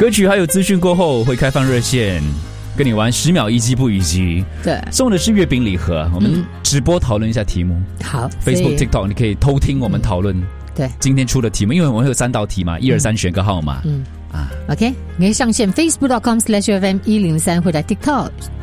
歌曲还有资讯过后会开放热线，跟你玩10秒一击不一击。 对， 送的是月饼礼盒。我们直播讨论一下题目。 好 ，Facebook、TikTok 你可以偷听我们讨论。 对， 今天出的题目，因为我们会有3道题嘛，1、2、3选个号码。 OK， 你可以上线 facebook.com/FM103 或者 TikTok